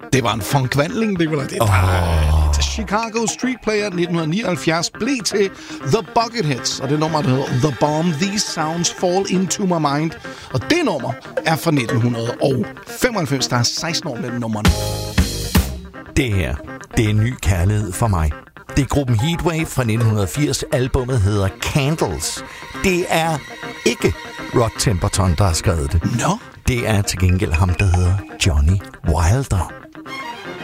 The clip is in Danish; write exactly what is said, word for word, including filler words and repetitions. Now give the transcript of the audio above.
Det var en funkvandling, det var det. Oh. Chicago Street Player nitten nioghalvfjerds blev til The Bucketheads, og det nummer, der hedder The Bomb, These Sounds Fall Into My Mind. Og det nummer er fra nitten femoghalvfems, der er seksten år mellem numrene. Det her, det er en ny kærlighed for mig. Det er gruppen Heatwave fra nitten firs. Albummet hedder Candles. Det er ikke Rod Temperton, der har skrevet det. Nå? Det er til gengæld ham, der hedder Johnny Wilder.